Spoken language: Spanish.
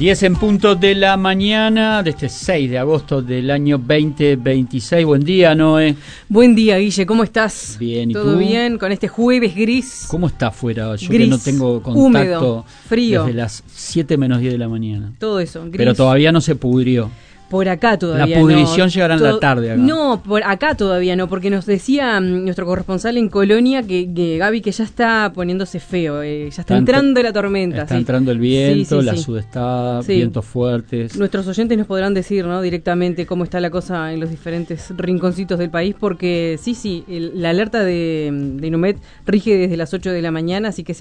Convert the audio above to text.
10 en punto de la mañana de este 6 de agosto del año 2026. Buen día, Noé. Buen día, Guille, ¿cómo estás? Bien, ¿y ¿Todo tú? bien con este jueves gris? ¿Cómo está afuera? Yo Gris, que no tengo contacto, húmedo, frío. desde las 7 menos 10 de la mañana. Todo eso, gris. Pero todavía no se pudrió. Por acá todavía La pudrición no. llegará en la tarde acá. No, por acá todavía no, porque nos decía nuestro corresponsal en Colonia que Gaby, que ya está poniéndose feo, ya está entrando la tormenta. Está sí. entrando el viento, Sí, la sí. sudestada, Sí. vientos fuertes. Nuestros oyentes nos podrán decir, ¿no?, directamente cómo está la cosa en los diferentes rinconcitos del país, porque la alerta de Inumet rige desde las 8 de la mañana, así que